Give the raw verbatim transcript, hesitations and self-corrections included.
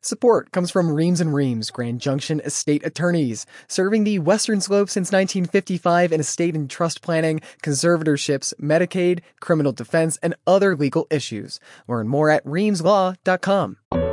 Support comes from Reams and Reams, Grand Junction Estate Attorneys, serving the Western Slope since nineteen fifty-five in estate and trust planning, conservatorships, Medicaid, criminal defense, and other legal issues. Learn more at reams law dot com.